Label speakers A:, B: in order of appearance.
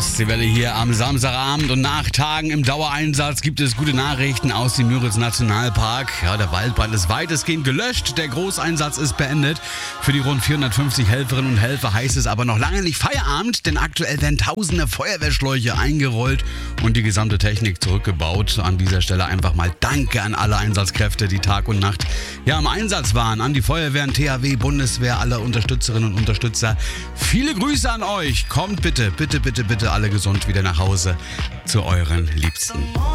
A: Ostseewelle hier am Samstagabend und nach Tagen im Dauereinsatz gibt es gute Nachrichten aus dem Müritz-Nationalpark. Ja, der Waldbrand ist weitestgehend gelöscht, der Großeinsatz ist beendet. Für die rund 450 Helferinnen und Helfer heißt es aber noch lange nicht Feierabend, denn aktuell werden tausende Feuerwehrschläuche eingerollt und die gesamte Technik zurückgebaut. An dieser Stelle einfach mal Danke an alle Einsatzkräfte, die Tag und Nacht im Einsatz waren, an die Feuerwehren, THW, Bundeswehr, alle Unterstützerinnen und Unterstützer. Viele Grüße an euch. Kommt bitte alle gesund wieder nach Hause zu euren Liebsten.